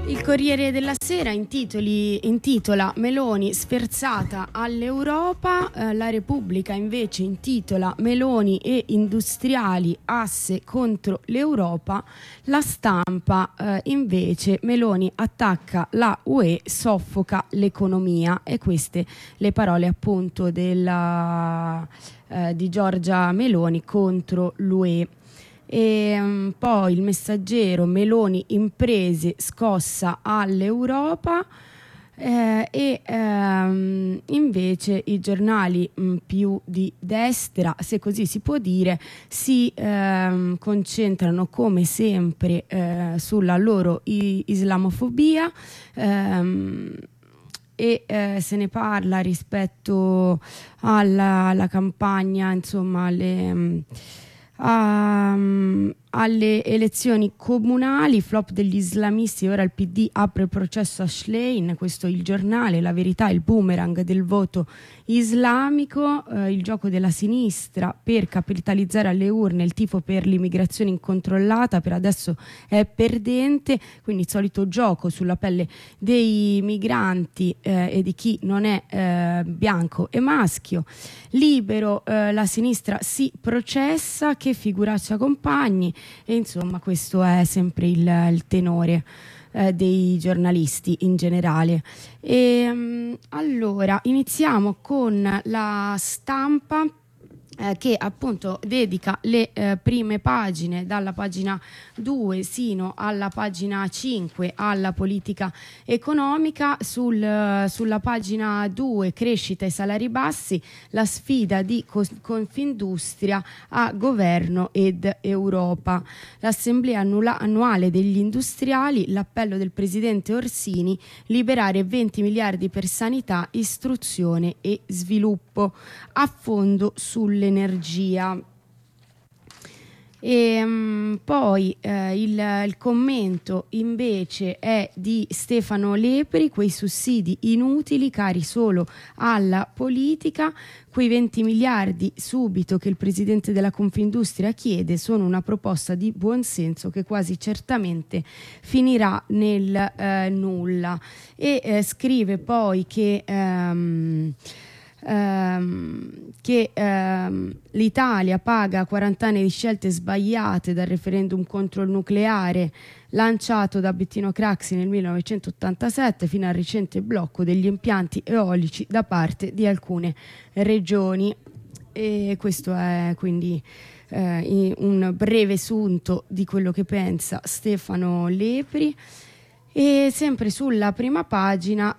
Il Corriere della Sera intitola Meloni sferzata all'Europa, la Repubblica invece intitola Meloni e industriali asse contro l'Europa, La Stampa invece Meloni attacca la UE, soffoca l'economia, e queste le parole appunto di Giorgia Meloni contro l'UE. E poi il Messaggero, Meloni imprese scossa all'Europa, invece i giornali più di destra, se così si può dire, si concentrano come sempre sulla loro islamofobia, se ne parla rispetto alla campagna, insomma alle elezioni comunali, flop degli islamisti, ora il PD apre il processo a Schlein, questo è il giornale, La Verità, il boomerang del voto islamico, il gioco della sinistra per capitalizzare alle urne, il tifo per l'immigrazione incontrollata per adesso è perdente, quindi il solito gioco sulla pelle dei migranti e di chi non è bianco e maschio. Libero, la sinistra si processa, che figuraccia compagni, e insomma questo è sempre il tenore dei giornalisti in generale. Allora iniziamo con La Stampa, che appunto dedica le prime pagine, dalla pagina 2 sino alla pagina 5, alla politica economica. Sulla pagina 2, crescita e salari bassi, la sfida di Confindustria a governo ed Europa. L'assemblea annuale degli industriali, l'appello del presidente Orsini, liberare 20 miliardi per sanità, istruzione e sviluppo, a fondo sull'energia. Poi il commento invece è di Stefano Lepri, quei sussidi inutili, cari solo alla politica. Quei 20 miliardi subito che il presidente della Confindustria chiede sono una proposta di buonsenso che quasi certamente finirà nel nulla. Scrive poi che l'Italia paga 40 anni di scelte sbagliate, dal referendum contro il nucleare lanciato da Bettino Craxi nel 1987 fino al recente blocco degli impianti eolici da parte di alcune regioni. E questo è quindi un breve sunto di quello che pensa Stefano Lepri. E sempre sulla prima pagina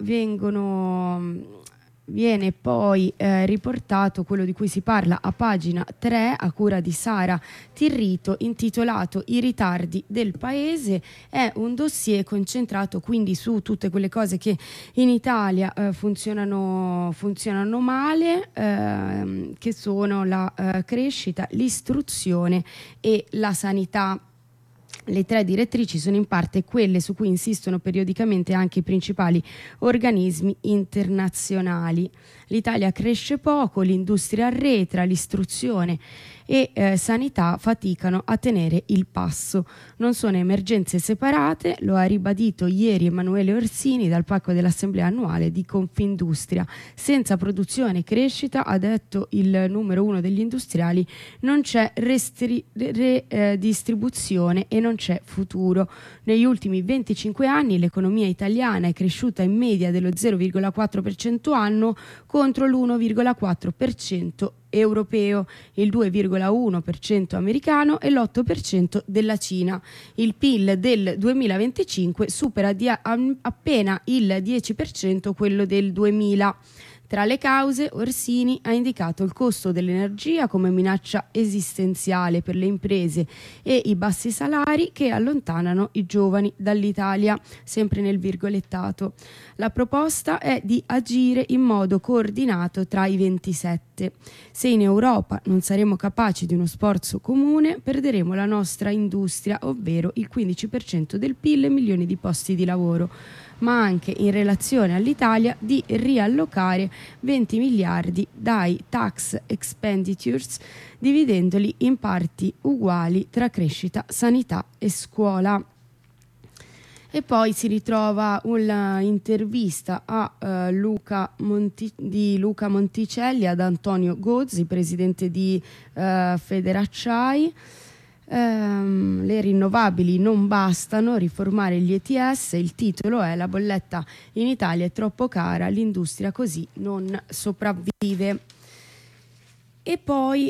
viene poi riportato quello di cui si parla a pagina 3 a cura di Sara Tirrito, intitolato I ritardi del paese. È un dossier concentrato quindi su tutte quelle cose che in Italia funzionano male, che sono la crescita, l'istruzione e la sanità. Le tre direttrici sono in parte quelle su cui insistono periodicamente anche i principali organismi internazionali. L'Italia cresce poco, l'industria arretra, l'istruzione e sanità faticano a tenere il passo. Non sono emergenze separate, lo ha ribadito ieri Emanuele Orsini dal palco dell'assemblea annuale di Confindustria. Senza produzione e crescita, ha detto il numero uno degli industriali, non c'è distribuzione e non c'è futuro. Negli ultimi 25 anni l'economia italiana è cresciuta in media dello 0,4% anno contro l'1,4% europeo, il 2,1% americano e l'8% della Cina. Il PIL del 2025 supera appena il 10% quello del 2000. Tra le cause, Orsini ha indicato il costo dell'energia come minaccia esistenziale per le imprese e i bassi salari che allontanano i giovani dall'Italia, sempre nel virgolettato. La proposta è di agire in modo coordinato tra i 27. Se in Europa non saremo capaci di uno sforzo comune, perderemo la nostra industria, ovvero il 15% del PIL e milioni di posti di lavoro, ma anche in relazione all'Italia di riallocare 20 miliardi dai tax expenditures, dividendoli in parti uguali tra crescita, sanità e scuola. E poi si ritrova un'intervista di Luca Monticelli ad Antonio Gozzi, presidente di Federacciai. Le rinnovabili non bastano, riformare gli ETS, il titolo è "La bolletta in Italia è troppo cara, l'industria così non sopravvive". E poi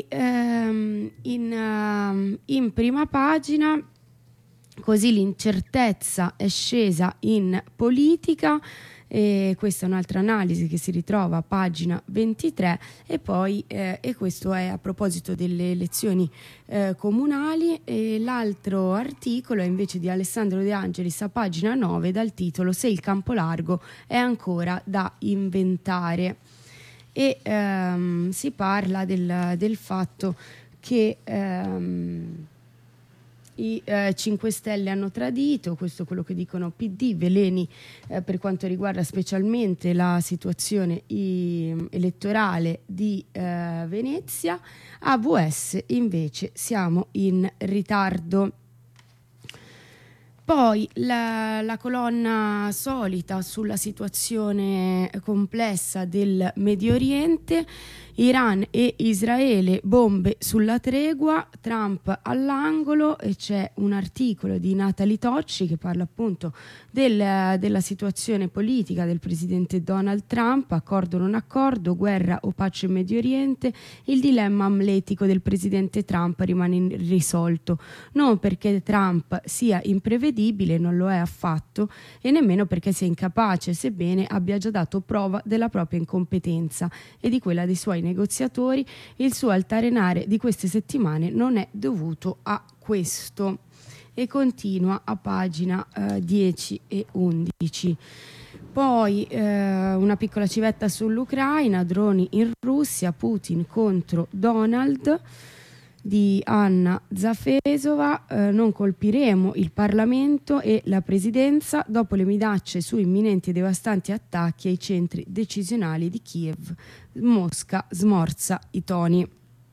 in prima pagina, così l'incertezza è scesa in politica, e questa è un'altra analisi che si ritrova a pagina 23. E poi e questo è a proposito delle elezioni comunali. E l'altro articolo è invece di Alessandro De Angelis a pagina 9 dal titolo "Se il campo largo è ancora da inventare", e si parla del fatto che i 5 Stelle hanno tradito, questo è quello che dicono PD, veleni per quanto riguarda specialmente la situazione elettorale di Venezia. AVS invece siamo in ritardo. Poi la colonna solita sulla situazione complessa del Medio Oriente, Iran e Israele, bombe sulla tregua, Trump all'angolo, e c'è un articolo di Natalie Tocci che parla appunto della situazione politica del presidente Donald Trump, accordo non accordo, guerra o pace in Medio Oriente, il dilemma amletico del presidente Trump rimane irrisolto, non perché Trump sia imprevedibile, non lo è affatto, e nemmeno perché sia incapace, sebbene abbia già dato prova della propria incompetenza e di quella dei suoi negoziatori. Il suo altalenare di queste settimane non è dovuto a questo. E continua a pagina 10 e 11. Poi una piccola civetta sull'Ucraina, droni in Russia, Putin contro Donald, di Anna Zafesova. Non colpiremo il Parlamento e la Presidenza dopo le minacce su imminenti e devastanti attacchi ai centri decisionali di Kiev. Mosca smorza i toni.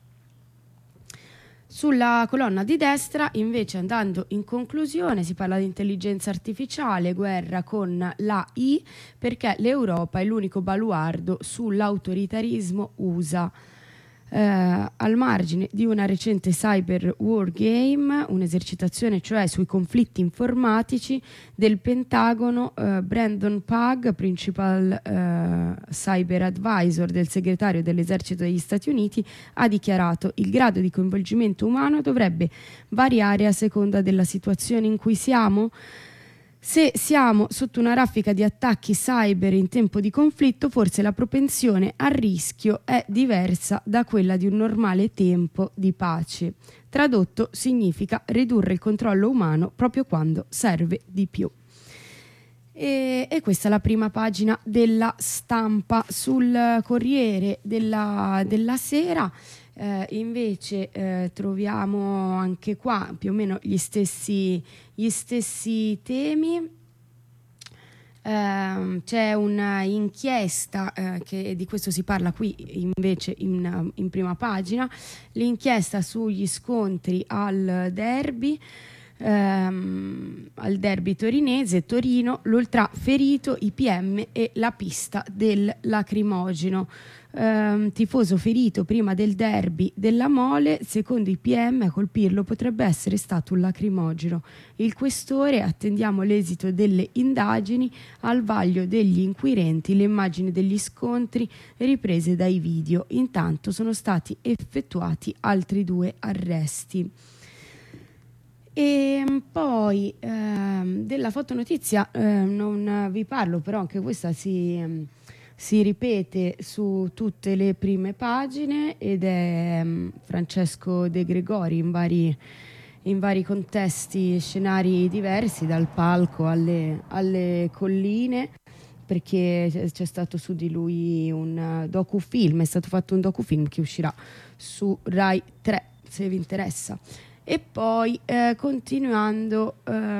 Sulla colonna di destra, invece, andando in conclusione, si parla di intelligenza artificiale, guerra con l'AI, perché l'Europa è l'unico baluardo sull'autoritarismo USA. Al margine di una recente cyber war game, un'esercitazione cioè sui conflitti informatici del Pentagono, Brandon Pugh, principal cyber advisor del segretario dell'esercito degli Stati Uniti, ha dichiarato: il grado di coinvolgimento umano dovrebbe variare a seconda della situazione in cui siamo. Se siamo sotto una raffica di attacchi cyber in tempo di conflitto, forse la propensione al rischio è diversa da quella di un normale tempo di pace. Tradotto significa ridurre il controllo umano proprio quando serve di più. E questa è la prima pagina della Stampa. Sul Corriere della Sera invece troviamo anche qua più o meno gli stessi temi. C'è un'inchiesta che di questo si parla qui invece in prima pagina, l'inchiesta sugli scontri al derby torinese, Torino, l'ultra ferito, i PM e la pista del lacrimogeno. Tifoso ferito prima del derby della Mole, secondo i PM a colpirlo potrebbe essere stato un lacrimogeno. Il questore: attendiamo l'esito delle indagini, al vaglio degli inquirenti le immagini degli scontri riprese dai video. Intanto sono stati effettuati altri 2 arresti. E poi della fotonotizia non vi parlo, però anche questa si ripete su tutte le prime pagine ed è Francesco De Gregori in vari contesti e scenari diversi, dal palco alle colline, perché c'è stato su di lui un docufilm, è stato fatto un docufilm che uscirà su Rai 3 se vi interessa. E poi continuando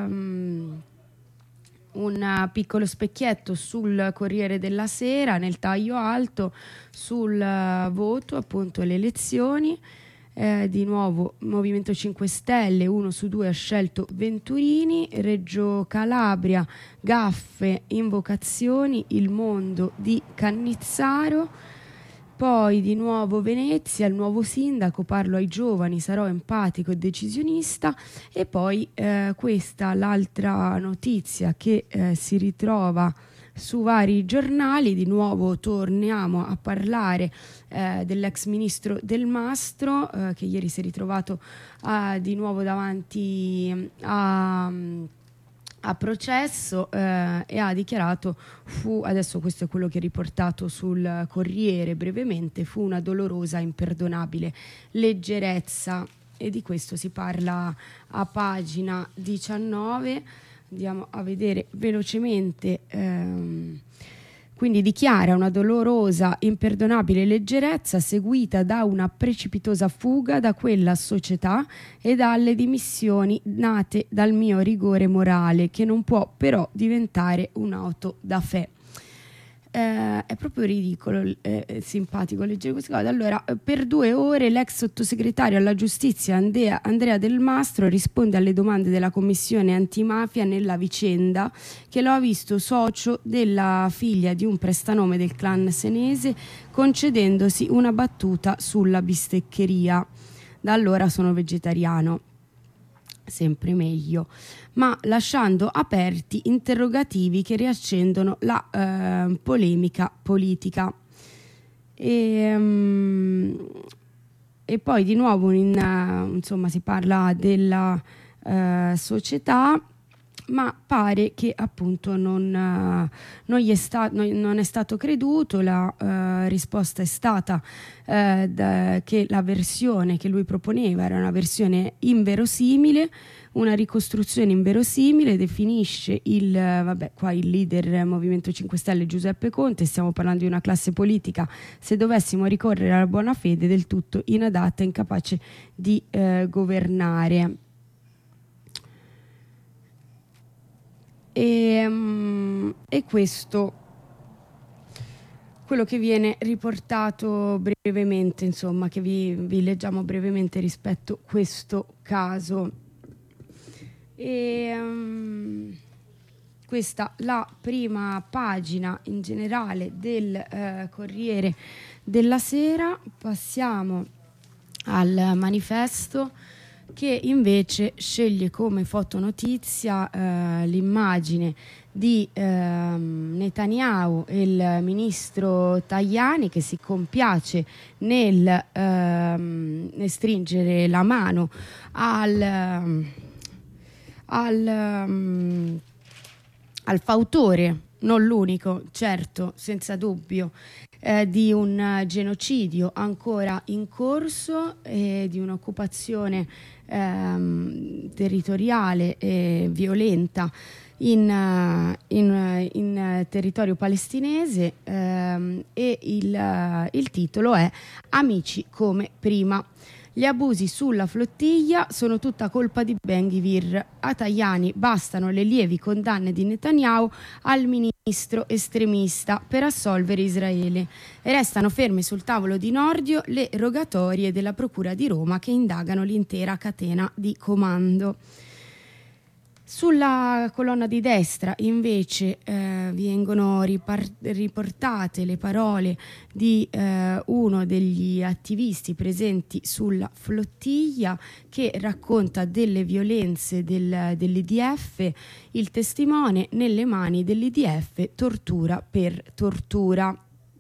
un piccolo specchietto sul Corriere della Sera, nel taglio alto sul voto, appunto le elezioni. Di nuovo Movimento 5 Stelle, 1 su 2 ha scelto Venturini. Reggio Calabria, gaffe, invocazioni, il mondo di Cannizzaro. Poi di nuovo Venezia, il nuovo sindaco, parlo ai giovani, sarò empatico e decisionista. E poi questa l'altra notizia che si ritrova su vari giornali. Di nuovo torniamo a parlare dell'ex ministro Del Mastro, che ieri si è ritrovato di nuovo davanti a processo e ha dichiarato, adesso questo è quello che è riportato sul Corriere brevemente, fu una dolorosa, imperdonabile leggerezza, e di questo si parla a pagina 19. Andiamo a vedere velocemente. Quindi dichiara una dolorosa, imperdonabile leggerezza seguita da una precipitosa fuga da quella società e dalle dimissioni nate dal mio rigore morale, che non può però diventare un'auto da fè. È proprio ridicolo, simpatico leggere queste cose. Allora, per 2 ore l'ex sottosegretario alla giustizia Andrea Del Mastro risponde alle domande della commissione antimafia nella vicenda che lo ha visto socio della figlia di un prestanome del clan senese, concedendosi una battuta sulla bisteccheria. Da allora sono vegetariano, sempre meglio, ma lasciando aperti interrogativi che riaccendono la polemica politica. E poi di nuovo insomma si parla della società, ma pare che appunto non è stato creduto. La risposta è stata che la versione che lui proponeva era una versione inverosimile, una ricostruzione inverosimile. Definisce il leader Movimento 5 Stelle Giuseppe Conte: stiamo parlando di una classe politica, se dovessimo ricorrere alla buona fede, del tutto inadatta e incapace di governare. E questo quello che viene riportato brevemente, insomma, che vi leggiamo brevemente rispetto a questo caso. Questa la prima pagina in generale del Corriere della Sera. Passiamo al Manifesto, che invece sceglie come fotonotizia l'immagine di Netanyahu e il ministro Tajani che si compiace nel stringere la mano al fautore, non l'unico, certo, senza dubbio, di un genocidio ancora in corso e di un'occupazione territoriale e violenta in territorio palestinese, e il titolo è Amici come prima. Gli abusi sulla flottiglia sono tutta colpa di Ben-Gvir. A Tajani bastano le lievi condanne di Netanyahu al ministro estremista per assolvere Israele, e restano ferme sul tavolo di Nordio le rogatorie della Procura di Roma che indagano l'intera catena di comando. Sulla colonna di destra invece vengono riportate le parole di uno degli attivisti presenti sulla flottiglia, che racconta delle violenze dell'IDF. Il testimone: nelle mani dell'IDF tortura per tortura.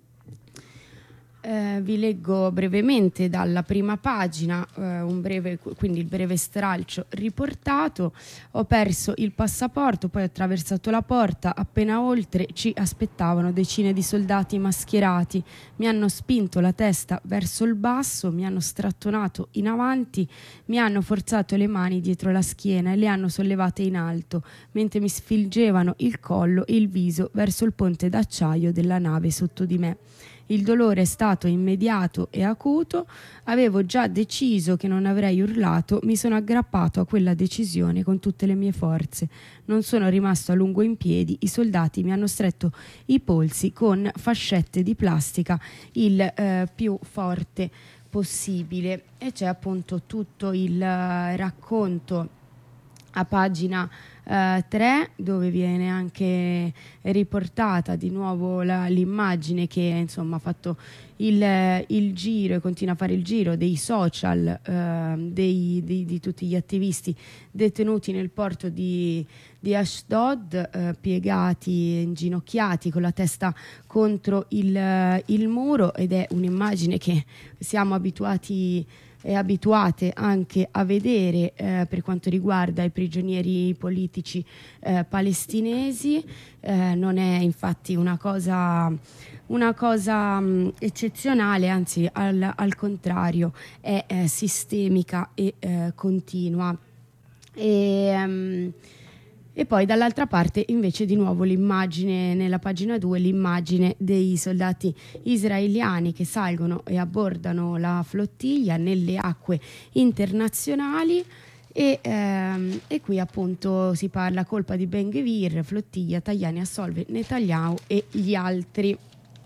Vi leggo brevemente dalla prima pagina quindi il breve stralcio riportato. Ho perso il passaporto, poi ho attraversato la porta, appena oltre ci aspettavano decine di soldati mascherati, mi hanno spinto la testa verso il basso, mi hanno strattonato in avanti, mi hanno forzato le mani dietro la schiena e le hanno sollevate in alto, mentre mi sfilgevano il collo e il viso verso il ponte d'acciaio della nave sotto di me. Il dolore è stato immediato e acuto, avevo già deciso che non avrei urlato, mi sono aggrappato a quella decisione con tutte le mie forze. Non sono rimasto a lungo in piedi, i soldati mi hanno stretto i polsi con fascette di plastica il più forte possibile. E c'è appunto tutto il racconto a pagina 3, dove viene anche riportata di nuovo l'immagine che insomma ha fatto il giro e continua a fare il giro dei social di tutti gli attivisti detenuti nel porto di Ashdod, piegati, inginocchiati con la testa contro il muro, ed è un'immagine che siamo abituati e abituate anche a vedere per quanto riguarda i prigionieri politici palestinesi. Non è infatti una cosa eccezionale, anzi al contrario è sistemica e continua. E poi dall'altra parte invece di nuovo l'immagine nella pagina 2, l'immagine dei soldati israeliani che salgono e abbordano la flottiglia nelle acque internazionali e qui appunto si parla colpa di Ben Gvir, flottiglia, Tajani assolve Netanyahu e gli altri.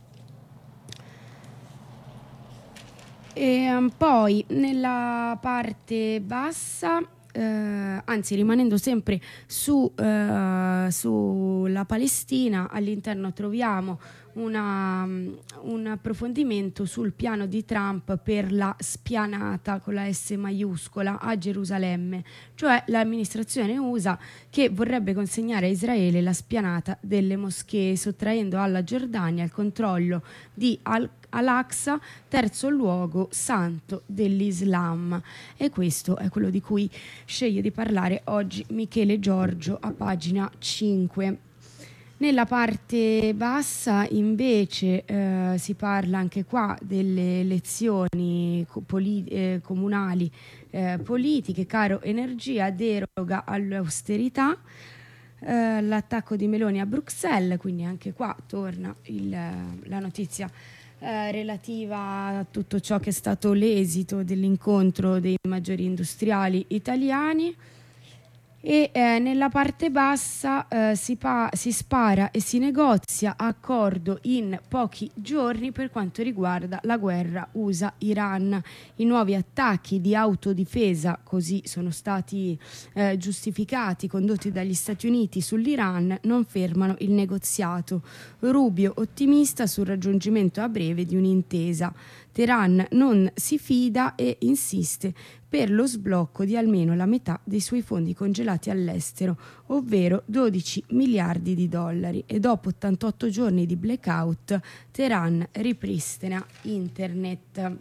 E poi nella parte bassa, anzi rimanendo sempre sulla Palestina, all'interno troviamo un approfondimento sul piano di Trump per la spianata con la S maiuscola a Gerusalemme, cioè l'amministrazione USA che vorrebbe consegnare a Israele la spianata delle moschee, sottraendo alla Giordania il controllo di Al-Aqsa, terzo luogo santo dell'Islam. E questo è quello di cui sceglie di parlare oggi Michele Giorgio a pagina 5. Nella parte bassa invece si parla anche qua delle elezioni comunali politiche, caro energia, deroga all'austerità, l'attacco di Meloni a Bruxelles, quindi anche qua torna la notizia relativa a tutto ciò che è stato l'esito dell'incontro dei maggiori industriali italiani. E nella parte bassa si spara e si negozia accordo in pochi giorni per quanto riguarda la guerra USA-Iran. I nuovi attacchi di autodifesa, così sono stati giustificati, condotti dagli Stati Uniti sull'Iran, non fermano il negoziato. Rubio ottimista sul raggiungimento a breve di un'intesa. Teheran non si fida e insiste per lo sblocco di almeno la metà dei suoi fondi congelati all'estero, ovvero 12 miliardi di dollari. E dopo 88 giorni di blackout, Teheran ripristina internet.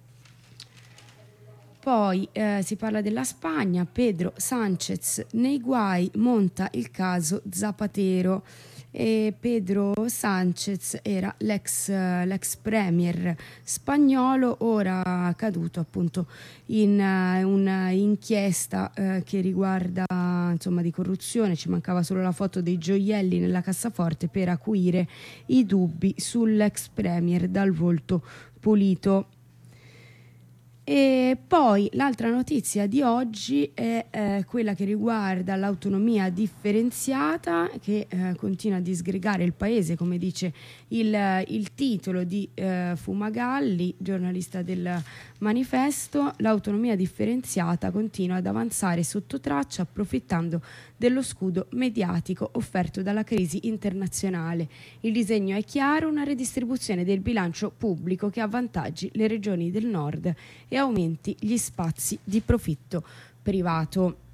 Poi si parla della Spagna, Pedro Sánchez nei guai, monta il caso Zapatero. E Pedro Sánchez era l'ex premier spagnolo, ora caduto appunto in un'inchiesta che riguarda insomma di corruzione. Ci mancava solo la foto dei gioielli nella cassaforte per acuire i dubbi sull'ex premier dal volto pulito. E poi l'altra notizia di oggi è quella che riguarda l'autonomia differenziata, che continua a disgregare il paese, come dice il titolo di Fumagalli, giornalista del Manifesto. L'autonomia differenziata continua ad avanzare sotto traccia, approfittando dello scudo mediatico offerto dalla crisi internazionale. Il disegno è chiaro: una redistribuzione del bilancio pubblico che avvantaggi le regioni del nord e aumenti gli spazi di profitto privato.